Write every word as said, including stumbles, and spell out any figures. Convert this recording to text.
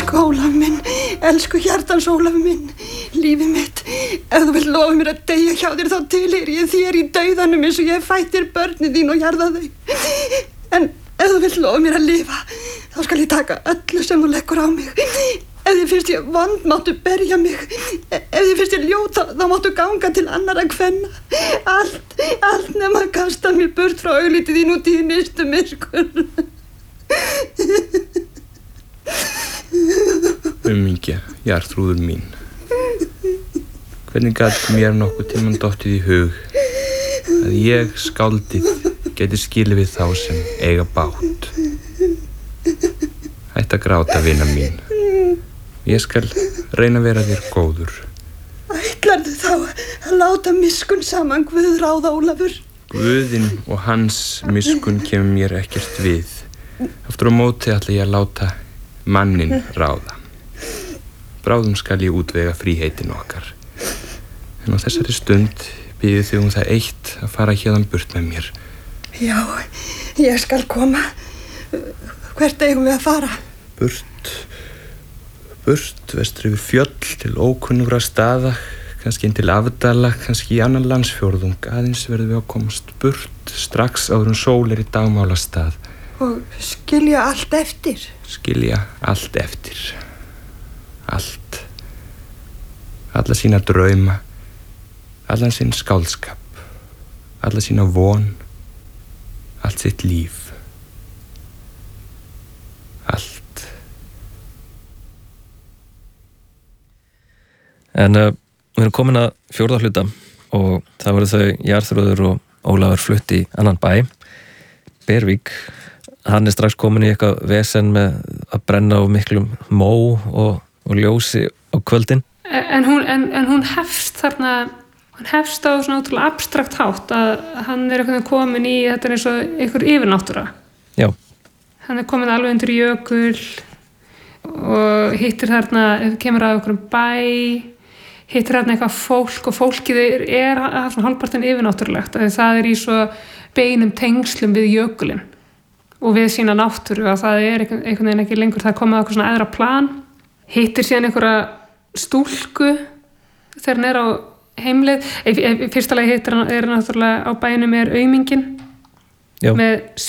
Elsku Ólafur minn, elsku hjartans Ólafur minn, lífið mitt. Ef þú vilt lofa mér að deyja hjá þér, þá tilheyri ég þér í dauðanum eins og ég hef fætt þér börnin þín og jarða þau. En ef þú vilt lofa mér að lifa, þá skal ég taka öllu sem þú leggur á mig. Ef þið finnst ég vond, máttu berja mig. Ef þið finnst ég ljót, þá máttu ganga til annarra kvenna. Allt, allt nema að kasta mér burt frá augliti þín út í nyrstu myrkur. Umhyggja, Jarþrúður mín. Hvernig gat mér nokkuð tímann dottið í hug að ég, skáldið, geti skilið við þá sem eiga bátt? Hætt að gráta, vina mín. Ég skal reyna að vera þér góður. Ætlarðu þá að láta miskun saman Guð ráða, Ólafur? Guðinn og hans miskun kemur mér ekkert við. Aftur á móti ætla ég að láta mannin ráða. Bráðum skal ég útvega fríheitin okkar. En á þessari stund biðið þig um það eitt að fara héðan burt með mér. Já, ég skal koma. Hvert eigum við að fara? Burt, burt, vestur yfir fjöll til ókunnugra staða, kannski inn til Afdala, kannski í annan landsfjórðung. Aðeins verðum við að komast burt strax áður en sól er í dagmálastað. Og skilja allt eftir? Skilja allt eftir. Allt. Alla sína drauma, allan sinn skáldskap, alla sína von, allt sitt líf. Allt. En uh, við erum komin að fjórða hluta og það voru þau Jarþrúður og Ólafur flutt í annan bæ, Bervík. Hann er strax komin í eitthvað vesen með að brenna á miklum mó og, og ljósi á kvöldin. En hún, en, en hún hefst þarna, hún hefst á svona ótrúlega abstrakt hátt að hann er eitthvað komin í, þetta er eins og einhver yfirnáttúra. Já. Hann er komin alveg undir jökul og hittir þarna, kemur að einhverjum bæ, hittir þarna eitthvað fólk og fólkið er, er að svona hálfpartinn yfirnáttúrulegt. Það er í svo beinum tengslum við jökulinn og við sína náttúru að það er einhvern veginn ekki lengur, það er komið á eitthvað svona æðra plan. Hittir síðan einhverja stúlku þegar hann er á heimleið. Í fyrsta lagi hittir hann er náttúrulega á bænum er auminginn með